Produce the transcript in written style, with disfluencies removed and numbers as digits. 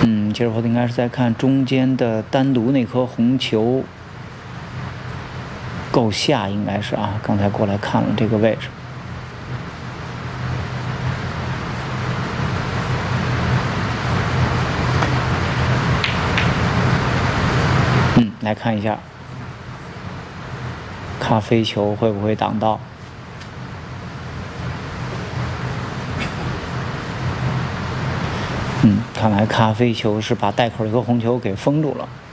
其实我应该是在看中间的单独那颗红球够下，应该是啊，刚才过来看了这个位置。来看一下咖啡球会不会挡到。看来咖啡球是把袋口一个红球给封住了。